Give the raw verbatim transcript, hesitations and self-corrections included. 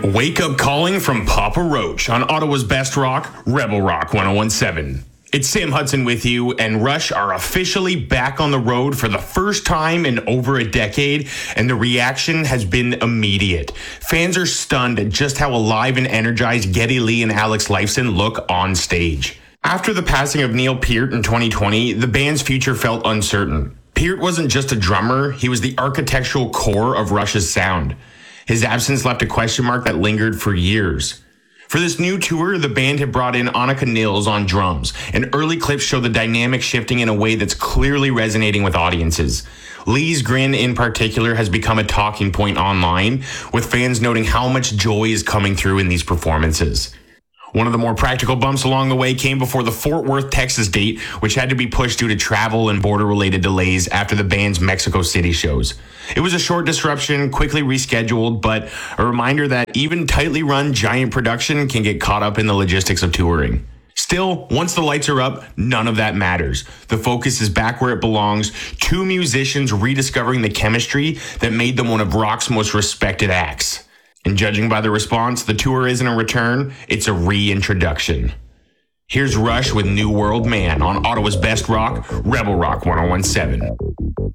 Wake Up Calling from Papa Roach on Ottawa's Best Rock, Rebel Rock ten seventeen. It's Sam Hudson with you, and Rush are officially back on the road for the first time in over a decade, and the reaction has been immediate. Fans are stunned at just how alive and energized Geddy Lee and Alex Lifeson look on stage. After the passing of Neil Peart in twenty twenty, the band's future felt uncertain. Peart wasn't just a drummer, he was the architectural core of Rush's sound. His absence left a question mark that lingered for years. For this new tour, the band had brought in Annika Nils on drums, and early clips show the dynamic shifting in a way that's clearly resonating with audiences. Lee's grin in particular has become a talking point online, with fans noting how much joy is coming through in these performances. One of the more practical bumps along the way came before the Fort Worth, Texas date, which had to be pushed due to travel and border-related delays after the band's Mexico City shows. It was a short disruption, quickly rescheduled, but a reminder that even tightly run giant production can get caught up in the logistics of touring. Still, once the lights are up, none of that matters. The focus is back where it belongs, two musicians rediscovering the chemistry that made them one of rock's most respected acts. And judging by the response, the tour isn't a return, it's a reintroduction. Here's Rush with New World Man on Ottawa's Best Rock, Rebel Rock ten seventeen.